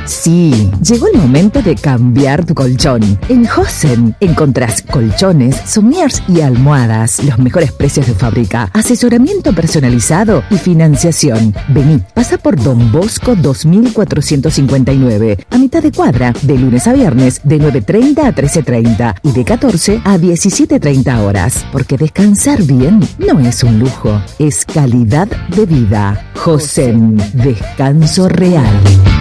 Sí, llegó el momento de cambiar tu colchón. En Hosen encontrás colchones, somiers y almohadas. Los mejores precios de fábrica, asesoramiento personalizado y financiación. Vení, pasa por Don Bosco 2459, a mitad de cuadra, de lunes a viernes, de 9:30 a 13:30 y de 14 a 17:30 horas. Porque descansar bien no es un lujo, es calidad de vida. Hosen, descanso real.